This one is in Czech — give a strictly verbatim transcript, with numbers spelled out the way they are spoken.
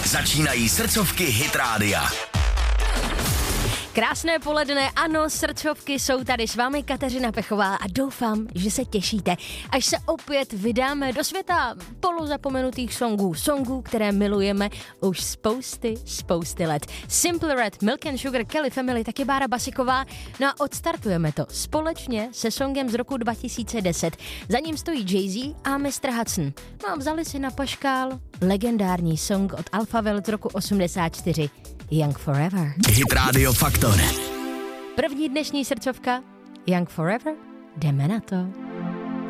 Začínají srdcovky Hit Rádia. Krásné poledne, ano, srdcovky jsou tady s vámi Kateřina Pechová a doufám, že se těšíte, až se opět vydáme do světa polozapomenutých songů, songů, které milujeme už spousty, spousty let. Simple Red, Milk and Sugar, Kelly Family, taky Bára Basiková. No a odstartujeme to společně se songem z roku dva tisíce deset. Za ním stojí Jay-Z a mister Hudson. No a vzali si na paškál legendární song od Alphaville z roku osmdesát čtyři. Young Forever. Hit Radio Faktor. První dnešní srdcovka Young Forever. Jdeme na to.